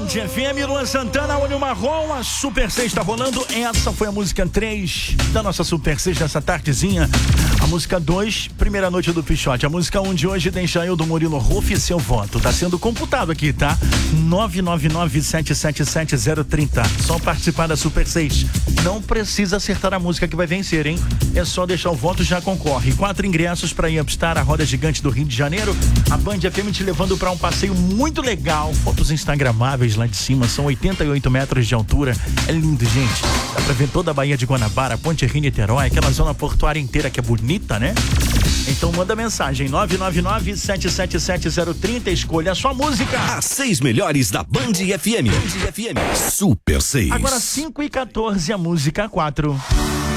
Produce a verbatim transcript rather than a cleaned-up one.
F M, Luan Santana, Olho Marrom, a Super seis está rolando. Essa foi a música três da nossa Super seis dessa tardezinha. A música dois, primeira noite do Pichote. A música um de hoje tem Jail do Murilo Ruff e seu voto. Tá sendo computado aqui, tá? nove nove nove, sete sete sete, zero três zero. Só participar da Super seis. Não precisa acertar a música que vai vencer, hein? É só deixar o voto, já concorre. Quatro ingressos para ir Upstar, a roda gigante do Rio de Janeiro. A Band F M te levando para um passeio muito legal. Fotos instagramáveis lá de cima, são oitenta e oito metros de altura. É lindo, gente. Dá pra ver toda a Baía de Guanabara, Ponte Rio, Niterói, aquela zona portuária inteira que é bonita, né? Então manda mensagem, nove nove nove, sete sete sete, zero três zero, escolha a sua música. As seis melhores da Band F M. Band F M. Super seis. Agora cinco e quatorze, a música quatro.